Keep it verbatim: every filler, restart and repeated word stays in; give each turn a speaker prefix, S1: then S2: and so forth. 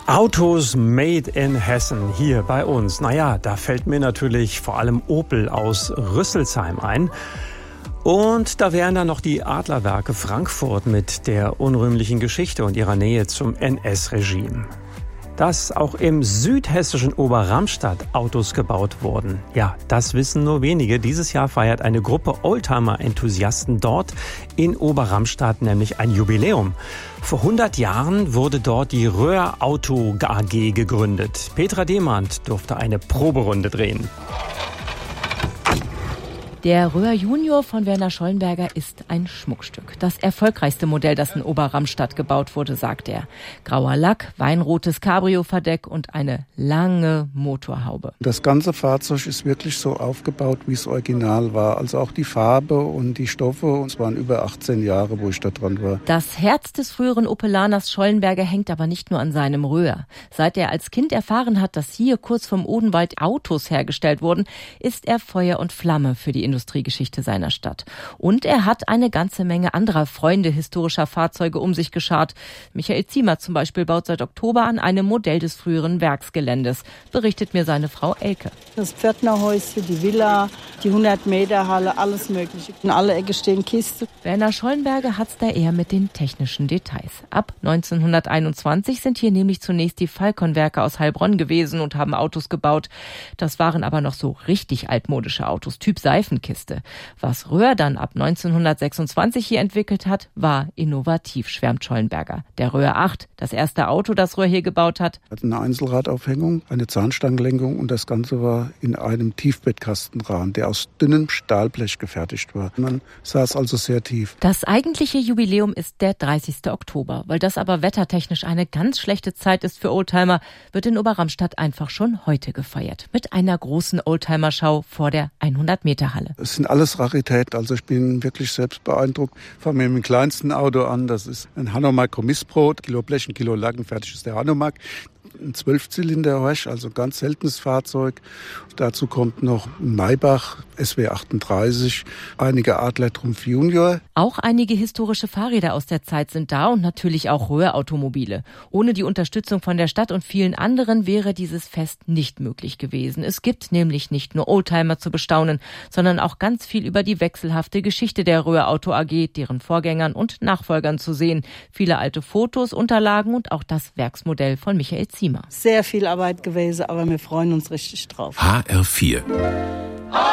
S1: Autos made in Hessen hier bei uns. Naja, da fällt mir natürlich vor allem Opel aus Rüsselsheim ein. Und da wären dann noch die Adlerwerke Frankfurt mit der unrühmlichen Geschichte und ihrer Nähe zum N S-Regime. Dass auch im südhessischen Oberramstadt Autos gebaut wurden. Ja, das wissen nur wenige. Dieses Jahr feiert eine Gruppe Oldtimer-Enthusiasten dort in Oberramstadt nämlich ein Jubiläum. Vor hundert Jahren wurde dort die Röhr Auto A G gegründet. Petra Demand durfte eine Proberunde drehen.
S2: Der Röhr Junior von Werner Schollenberger ist ein Schmuckstück. Das erfolgreichste Modell, das in Oberramstadt gebaut wurde, sagt er. Grauer Lack, weinrotes Cabrio-Verdeck und eine lange Motorhaube.
S3: Das ganze Fahrzeug ist wirklich so aufgebaut, wie es original war. Also auch die Farbe und die Stoffe. Und es waren über achtzehn Jahre, wo ich da dran war.
S2: Das Herz des früheren Opelaners Schollenberger hängt aber nicht nur an seinem Röhr. Seit er als Kind erfahren hat, dass hier kurz vom Odenwald Autos hergestellt wurden, ist er Feuer und Flamme für die Industriegeschichte seiner Stadt. Und er hat eine ganze Menge anderer Freunde historischer Fahrzeuge um sich geschart. Michael Ziemer zum Beispiel baut seit Oktober an einem Modell des früheren Werksgeländes, berichtet mir seine Frau Elke.
S4: Das Pförtnerhäuschen, die Villa, die hundert Meter Halle, alles Mögliche. In alle Ecke stehen Kisten.
S2: Werner Schollenberger hat's da eher mit den technischen Details. Ab neunzehnhunderteinundzwanzig sind hier nämlich zunächst die Falcon-Werke aus Heilbronn gewesen und haben Autos gebaut. Das waren aber noch so richtig altmodische Autos, Typ Seifenkiste. Was Röhr dann ab neunzehnhundertsechsundzwanzig hier entwickelt hat, war innovativ, schwärmt Schollenberger. Der Röhr acht, das erste Auto, das Röhr hier gebaut hat.
S3: Hat eine Einzelradaufhängung, eine Zahnstangenlenkung und das Ganze war in einem Tiefbettkastenrahmen, der aus dünnem Stahlblech gefertigt war. Man saß also sehr tief.
S2: Das eigentliche Jubiläum ist der dreißigste Oktober. Weil das aber wettertechnisch eine ganz schlechte Zeit ist für Oldtimer, wird in Oberramstadt einfach schon heute gefeiert. Mit einer großen Oldtimer-Schau vor der hundert Meter Halle.
S3: Es sind alles Raritäten, also ich bin wirklich selbst beeindruckt. Fangen wir mit dem kleinsten Auto an, das ist ein Hanomag Kommissbrot, Kilo Blech, ein Kilo Lacken, fertig ist der Hanomag. Ein Zwölfzylinder-Horch, also ganz seltenes Fahrzeug. Dazu kommt noch ein Maybach S W achtunddreißig, einige Adler Trumpf Junior.
S2: Auch einige historische Fahrräder aus der Zeit sind da und natürlich auch Röhr-Automobile. Ohne die Unterstützung von der Stadt und vielen anderen wäre dieses Fest nicht möglich gewesen. Es gibt nämlich nicht nur Oldtimer zu bestaunen, sondern auch ganz viel über die wechselhafte Geschichte der Röhr Auto A G, deren Vorgängern und Nachfolgern zu sehen. Viele alte Fotos, Unterlagen und auch das Werksmodell von Michael Ziemer.
S4: Sehr viel Arbeit gewesen, aber wir freuen uns richtig drauf.
S5: H R vier